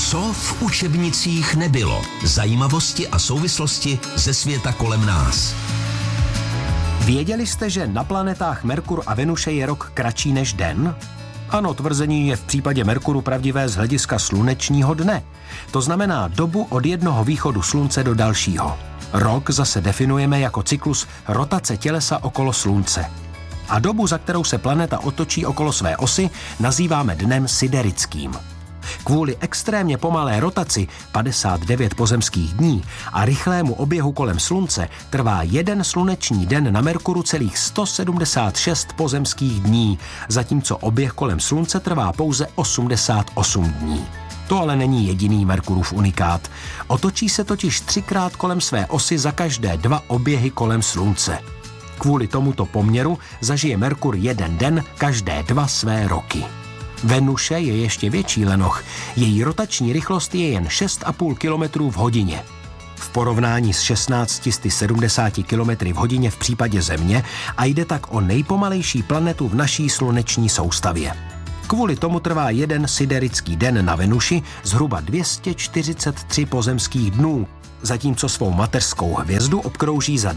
Co v učebnicích nebylo? Zajímavosti a souvislosti ze světa kolem nás. Věděli jste, že na planetách Merkur a Venuše je rok kratší než den? Ano, tvrzení je v případě Merkuru pravdivé z hlediska slunečního dne. To znamená dobu od jednoho východu slunce do dalšího. Rok zase definujeme jako cyklus rotace tělesa okolo slunce. A dobu, za kterou se planeta otočí okolo své osy, nazýváme dnem siderickým. Kvůli extrémně pomalé rotaci 59 pozemských dní a rychlému oběhu kolem slunce trvá jeden sluneční den na Merkuru celých 176 pozemských dní, zatímco oběh kolem slunce trvá pouze 88 dní. To ale není jediný Merkurův unikát. Otočí se totiž 3krát kolem své osy za každé 2 oběhy kolem slunce. Kvůli tomuto poměru zažije Merkur jeden den každé 2 své roky. Venuše je ještě větší lenoch. Její rotační rychlost je jen 6,5 km v hodině. V porovnání s 1670 km v hodině v případě Země a jde tak o nejpomalejší planetu v naší sluneční soustavě. Kvůli tomu trvá jeden siderický den na Venuši zhruba 243 pozemských dnů, zatímco svou mateřskou hvězdu obkrouží za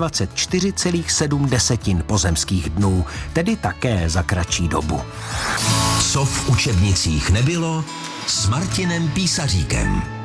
224,7 pozemských dnů, tedy také za kratší dobu. Co v učebnicích nebylo s Martinem Písaříkem.